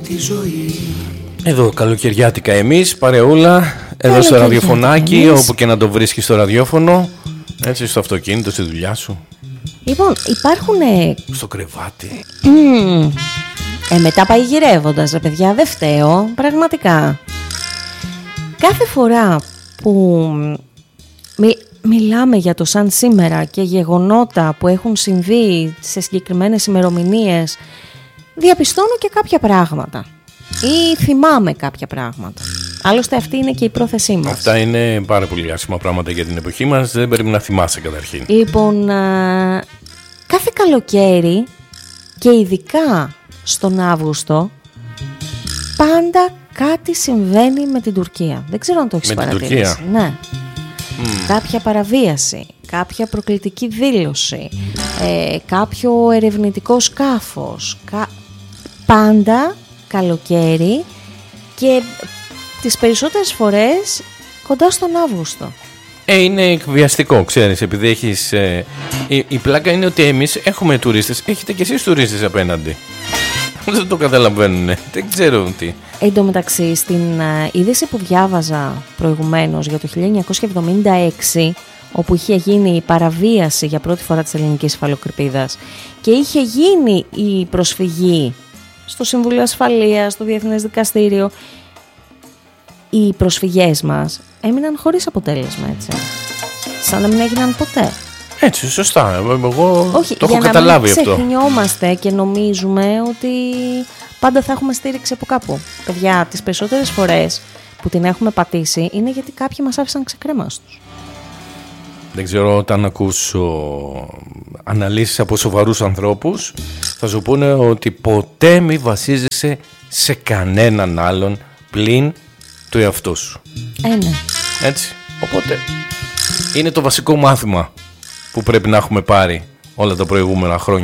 τη ζωή. Εδώ καλοκαιριάτικα εμείς, παρεούλα, εδώ στο ραδιοφωνάκι, όπου και να το βρίσκεις στο ραδιόφωνο, έτσι, στο αυτοκίνητο, στη δουλειά σου. Λοιπόν, υπάρχουν... στο κρεβάτι. Μετά πάει γυρεύοντας, ρε παιδιά, δεν φταίω, πραγματικά. Κάθε φορά που μιλάμε για το σαν σήμερα και γεγονότα που έχουν συμβεί σε συγκεκριμένες ημερομηνίες, διαπιστώνω και κάποια πράγματα ή θυμάμαι κάποια πράγματα. Άλλωστε αυτή είναι και η πρόθεσή μας. Αυτά είναι πάρα πολύ άσχημα πράγματα για την εποχή μας. Δεν πρέπει να θυμάσαι καταρχήν. Λοιπόν, κάθε καλοκαίρι και ειδικά στον Αύγουστο πάντα κάτι συμβαίνει με την Τουρκία. Δεν ξέρω αν το έχεις παρατηρήσει. Τουρκία. Ναι. Κάποια παραβίαση, κάποια προκλητική δήλωση, κάποιο ερευνητικό σκάφος. Πάντα καλοκαίρι και τις περισσότερες φορές κοντά στον Αύγουστο. Είναι εκβιαστικό, ξέρεις, επειδή έχεις... η πλάκα είναι ότι εμείς έχουμε τουρίστες, έχετε και εσείς τουρίστες απέναντι. Δεν το καταλαβαίνουν, δεν ξέρω τι. Εν τω μεταξύ, στην είδηση που διάβαζα προηγουμένως για το 1976, όπου είχε γίνει η παραβίαση για πρώτη φορά της ελληνικής υφαλοκρηπίδας και είχε γίνει η προσφυγή στο Συμβούλιο Ασφαλείας, στο Διεθνές Δικαστήριο, οι προσφυγές μας έμειναν χωρίς αποτέλεσμα, έτσι. Σαν να μην έγιναν ποτέ. Έτσι, σωστά. Εγώ όχι, το έχω καταλάβει αυτό. Για να μην ξεχνιόμαστε και νομίζουμε ότι πάντα θα έχουμε στήριξη από κάπου. Παιδιά, τις περισσότερες φορές που την έχουμε πατήσει είναι γιατί κάποιοι μας άφησαν ξεκρέμαστους. Δεν ξέρω, όταν ακούς αναλύσεις από σοβαρούς ανθρώπους, θα σου πούνε ότι ποτέ μη βασίζεσαι σε κανέναν άλλον πλην του εαυτού σου. Ναι. Έτσι. Οπότε είναι το βασικό μάθημα που πρέπει να έχουμε πάρει όλα τα προηγούμενα χρόνια.